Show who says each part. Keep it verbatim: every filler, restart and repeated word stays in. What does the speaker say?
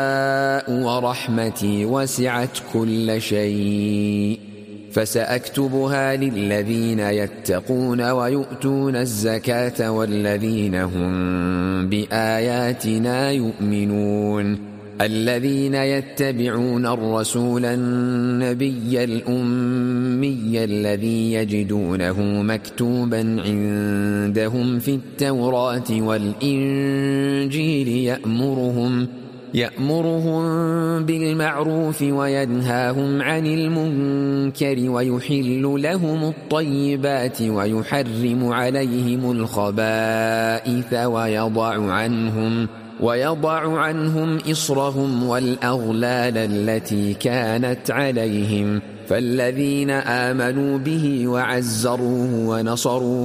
Speaker 1: ورحمتي وسعت كل شيء فسأكتبها للذين يتقون ويؤتون الزكاة والذين هم بآياتنا يؤمنون الذين يتبعون الرسول النبي الأمي الذي يجدونه مكتوبا عندهم في التوراة والإنجيل يأمرهم يأمرهم بالمعروف وينهاهم عن المنكر ويحل لهم الطيبات ويحرم عليهم الخبائث ويضع عنهم ويضع عنهم إصرهم والأغلال التي كانت عليهم فالذين آمنوا به وعزروه ونصروه